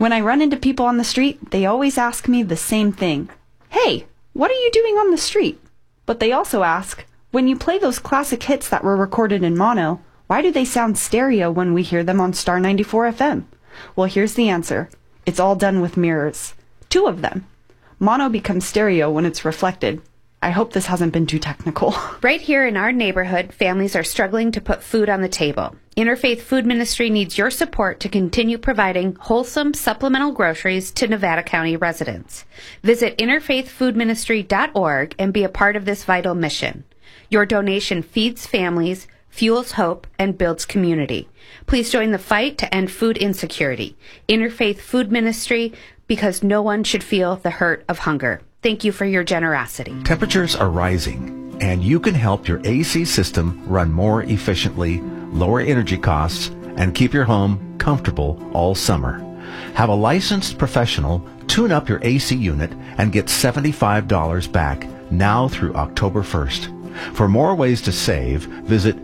When I run into people on the street, they always ask me the same thing. Hey, what are you doing on the street? But they also ask, when you play those classic hits that were recorded in mono, why do they sound stereo when we hear them on Star 94 FM? Well, here's the answer. It's all done with mirrors. 2 of them. Mono becomes stereo when it's reflected. I hope this hasn't been too technical. Right here in our neighborhood, families are struggling to put food on the table. Interfaith Food Ministry needs your support to continue providing wholesome supplemental groceries to Nevada County residents. Visit interfaithfoodministry.org and be a part of this vital mission. Your donation feeds families, fuels hope, and builds community. Please join the fight to end food insecurity. Interfaith Food Ministry, because no one should feel the hurt of hunger. Thank you for your generosity. Temperatures are rising, and you can help your AC system run more efficiently, lower energy costs, and keep your home comfortable all summer. Have a licensed professional tune up your AC unit and get $75 back now through October 1st. For more ways to save, visit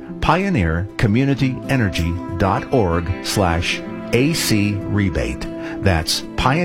pioneercommunityenergy.org/AC rebate. That's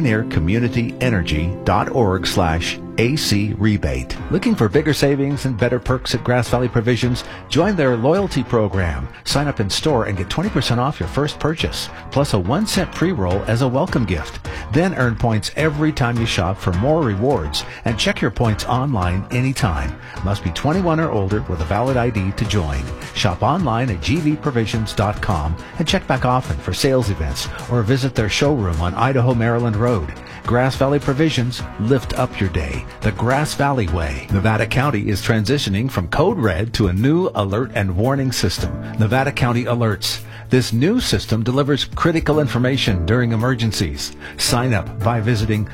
pioneercommunityenergy.org/AC rebate. Looking for bigger savings and better perks at Grass Valley Provisions? Join their loyalty program. Sign up in store and get 20% off your first purchase, plus a 1-cent pre-roll as a welcome gift. Then earn points every time you shop for more rewards, and check your points online anytime. Must be 21 or older with a valid ID to join. Shop online at gvprovisions.com and check back often for sales events or visit their showroom on Idaho, Maryland Road. Grass Valley Provisions, lift up your day the Grass Valley way. Nevada County is transitioning from Code Red to a new alert and warning system, Nevada County Alerts. This new system delivers critical information during emergencies. Sign up by visiting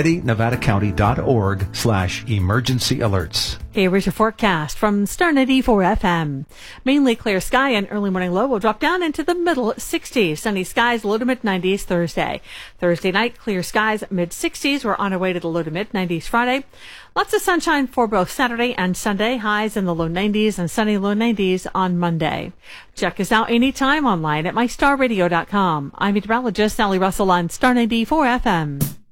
readynevadacounty.org/emergency alerts. Here's your forecast from Star 94 FM. Mainly clear sky and early morning low will drop down into the middle 60s. Sunny skies, low to mid 90s Thursday. Thursday night, clear skies, mid 60s. We're on our way to the low to mid 90s Friday. Lots of sunshine for both Saturday and Sunday. Highs in the low 90s and sunny low 90s on Monday. Check us out anytime online at mystarradio.com. I'm meteorologist Sally Russell on Star 94 FM.